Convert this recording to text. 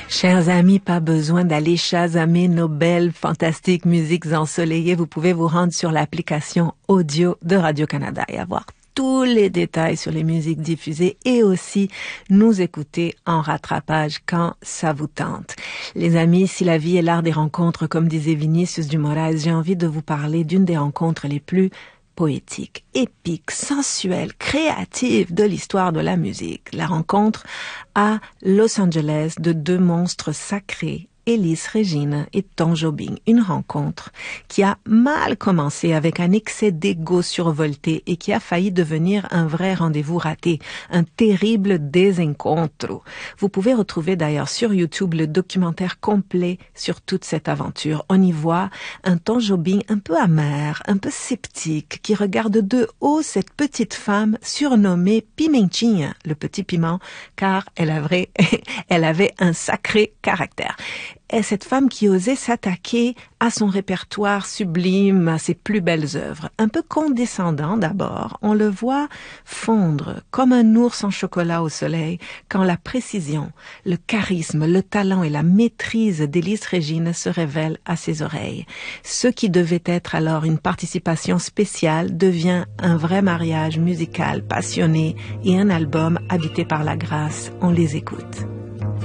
Chers amis, pas besoin d'aller chasamer nos belles, fantastiques musiques ensoleillées. Vous pouvez vous rendre sur l'application audio de Radio-Canada et avoir tous les détails sur les musiques diffusées et aussi nous écouter en rattrapage quand ça vous tente. Les amis, si la vie est l'art des rencontres, comme disait Vinicius de Moraes, j'ai envie de vous parler d'une des rencontres les plus poétique, épique, sensuelle, créative de l'histoire de la musique. La rencontre à Los Angeles de deux monstres sacrés, Elis Regina et Tom Jobim. Une rencontre qui a mal commencé avec un excès d'ego survolté et qui a failli devenir un vrai rendez-vous raté, un terrible desencontro. Vous pouvez retrouver d'ailleurs sur YouTube le documentaire complet sur toute cette aventure. On y voit un Tom Jobim un peu amer, un peu sceptique, qui regarde de haut cette petite femme surnommée Pimentinha, le petit piment, car elle avait un sacré caractère. Et cette femme qui osait s'attaquer à son répertoire sublime, à ses plus belles œuvres. Un peu condescendant d'abord, on le voit fondre comme un ours en chocolat au soleil quand la précision, le charisme, le talent et la maîtrise d'Elis Regina se révèlent à ses oreilles. Ce qui devait être alors une participation spéciale devient un vrai mariage musical passionné et un album habité par la grâce. On les écoute.